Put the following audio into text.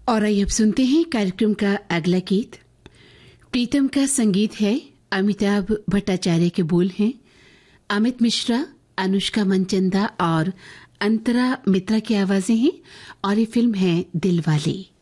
और आइए अब सुनते हैं कार्यक्रम का अगला गीत। प्रीतम का संगीत है, अमिताभ भट्टाचार्य के बोल हैं, अमित मिश्रा, अनुष्का मनचंदा और अंतरा मित्रा की आवाजें हैं और ये फिल्म है दिलवाले।